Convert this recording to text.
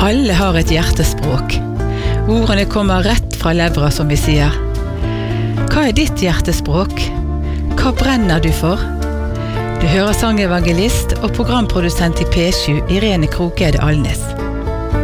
Alle har et hjertespråk. Ordene kommer rett fra levra, som vi sier. Hva ditt hjertespråk? Hva brenner du for? Du hører sangevangelist og programprodusent i P7, Irene Krokede Alnes.